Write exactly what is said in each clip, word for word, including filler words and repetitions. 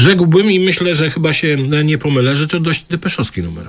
rzekłbym i myślę, że chyba się nie pomylę, że to dość depeszowski numer.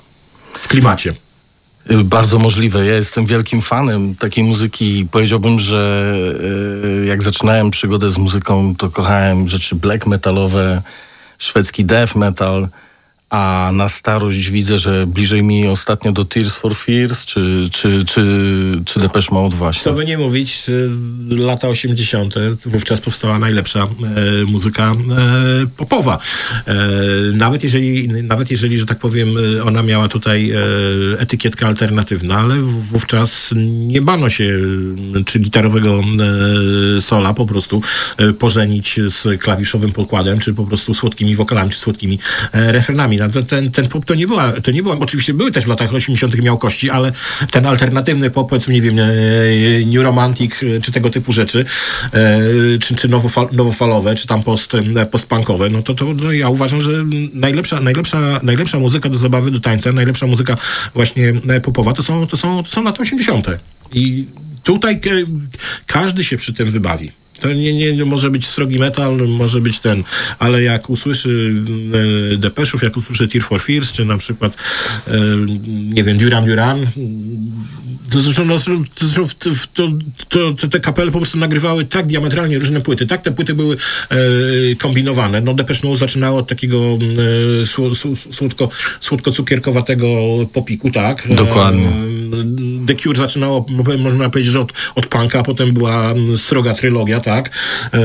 W klimacie. Bardzo możliwe. Ja jestem wielkim fanem takiej muzyki. Powiedziałbym, że jak zaczynałem przygodę z muzyką, to kochałem rzeczy black metalowe, szwedzki death metal, a na starość widzę, że bliżej mi ostatnio do Tears for Fears, czy, czy, czy, czy Depeche Mode właśnie. Co by nie mówić, lata osiemdziesiąte, wówczas powstała najlepsza e, muzyka e, popowa. E, nawet jeżeli, nawet jeżeli, że tak powiem, ona miała tutaj e, etykietkę alternatywna, ale wówczas nie bano się czy gitarowego e, sola po prostu e, pożenić z klawiszowym pokładem, czy po prostu słodkimi wokalami, czy słodkimi e, refrenami. Ten, ten pop to nie była, to nie była, oczywiście były też w latach osiemdziesiątych miałkości, ale ten alternatywny pop, powiedzmy, nie wiem, New Romantic, czy tego typu rzeczy, czy, czy nowofal, nowofalowe, czy tam post, postpunkowe, no to, to no ja uważam, że najlepsza, najlepsza, najlepsza muzyka do zabawy, do tańca, najlepsza muzyka właśnie popowa, to są, to są, to są lata osiemdziesiąte. I tutaj każdy się przy tym wybawi. To nie, nie, nie może być srogi metal, może być ten, ale jak usłyszy e, Depeszów, jak usłyszy Tears for Fears, czy na przykład e, nie wiem, Duran Duran, to zresztą, no, to, to, to, to te kapele po prostu nagrywały tak diametralnie różne płyty, tak te płyty były e, kombinowane. No Depeche Mode zaczynało od takiego e, sł, sł, słodko, słodko-cukierkowatego popiku, tak? Dokładnie. E, The Cure zaczynało, można powiedzieć, że od, od punka, a potem była sroga trylogia, tak? E,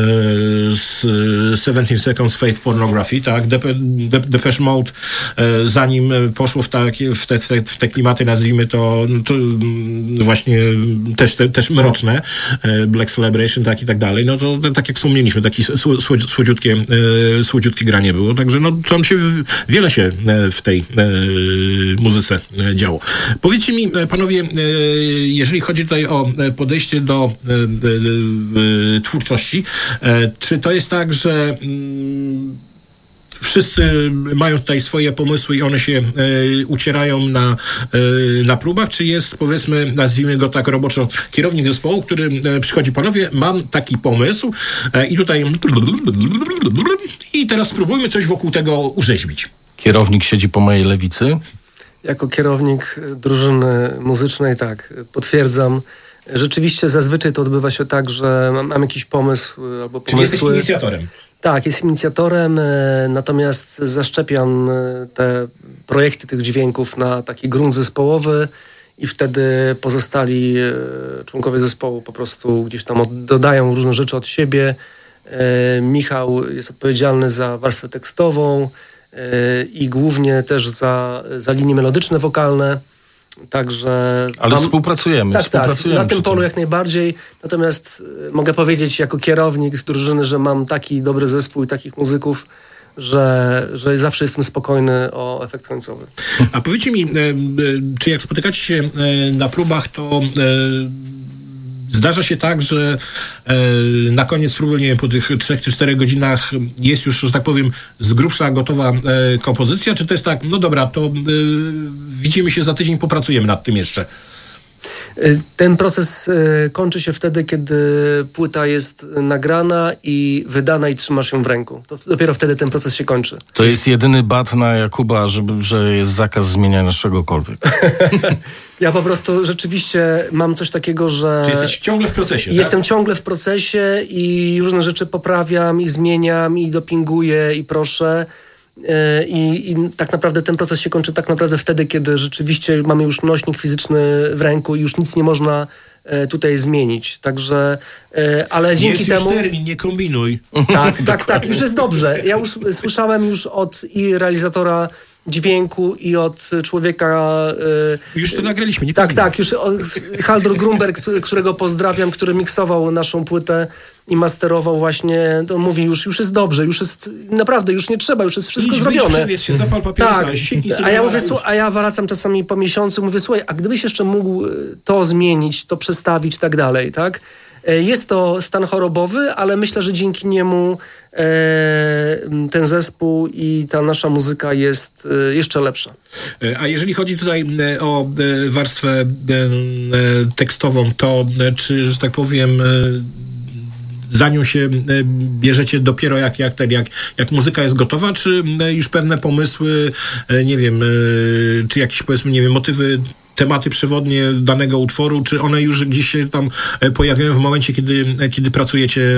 z seventeen Seconds Faith Pornography, tak? Depe, De, Depeche Mode, e, zanim poszło w, takie, w, te, w te klimaty, nazwijmy to, to właśnie też, te, też mroczne, e, Black Celebration, tak i tak dalej, no to, to tak jak wspomnieliśmy, takie słodziutkie, e, słodziutkie granie było, także no tam się wiele się w tej e, muzyce działo. Powiedzcie mi, panowie, jeżeli chodzi tutaj o podejście do twórczości, czy to jest tak, że wszyscy mają tutaj swoje pomysły i one się ucierają na, na próbach, czy jest, powiedzmy, nazwijmy go tak roboczo, kierownik zespołu, który przychodzi, panowie, mam taki pomysł i tutaj i teraz spróbujmy coś wokół tego urzeźbić. Kierownik siedzi po mojej lewicy. Jako kierownik drużyny muzycznej, tak, potwierdzam. Rzeczywiście zazwyczaj to odbywa się tak, że mam, mam jakiś pomysł albo pomysły. Czyli jesteś inicjatorem. Tak, jest inicjatorem, natomiast zaszczepiam te projekty tych dźwięków na taki grunt zespołowy i wtedy pozostali członkowie zespołu po prostu gdzieś tam od, dodają różne rzeczy od siebie. Michał jest odpowiedzialny za warstwę tekstową i głównie też za, za linie melodyczne, wokalne. Także Ale mam... współpracujemy. Tak, współpracujemy tak, na tym polu jak najbardziej. Natomiast mogę powiedzieć jako kierownik drużyny, że mam taki dobry zespół i takich muzyków, że, że zawsze jestem spokojny o efekt końcowy. A powiedzcie mi, czy jak spotykacie się na próbach, to zdarza się tak, że e, na koniec próby, nie wiem, po tych trzech czy czterech godzinach jest już, że tak powiem, z grubsza gotowa e, kompozycja, czy to jest tak, no dobra, to e, widzimy się za tydzień, popracujemy nad tym jeszcze? Ten proces y, kończy się wtedy, kiedy płyta jest nagrana i wydana i trzymasz ją w ręku. To dopiero wtedy ten proces się kończy. To jest jedyny bat na Jakuba, żeby, że jest zakaz zmieniania czegokolwiek. Ja po prostu rzeczywiście mam coś takiego, że... Czy jesteś ciągle w procesie, Jestem tak? ciągle w procesie i różne rzeczy poprawiam i zmieniam i dopinguję i proszę. I, I tak naprawdę ten proces się kończy tak naprawdę wtedy, kiedy rzeczywiście mamy już nośnik fizyczny w ręku i już nic nie można tutaj zmienić. Także, ale dzięki jest temu... Jest termin, nie kombinuj. Tak, tak, tak, już jest dobrze. Ja już słyszałem już od i realizatora dźwięku i od człowieka... Yy, już to nagraliśmy, nie Tak, tak, już od, Haldur Grunberg, którego pozdrawiam, który miksował naszą płytę i masterował właśnie, to mówi, już, już jest dobrze, już jest, naprawdę, już nie trzeba, już jest wszystko Idź, zrobione. Przewiedz się, zapal papierosa, tak. a, ja mówię, a ja wracam czasami po miesiącu, mówię, słuchaj, a gdybyś jeszcze mógł to zmienić, to przestawić i tak dalej, tak? Jest to stan chorobowy, ale myślę, że dzięki niemu e, ten zespół i ta nasza muzyka jest e, jeszcze lepsza. A jeżeli chodzi tutaj o warstwę tekstową, to czy, że tak powiem, za nią się bierzecie dopiero jak, jak, jak, jak muzyka jest gotowa, czy już pewne pomysły, nie wiem, czy jakieś, powiedzmy, nie wiem, motywy, tematy przewodnie danego utworu, czy one już gdzieś się tam pojawiają w momencie, kiedy, kiedy pracujecie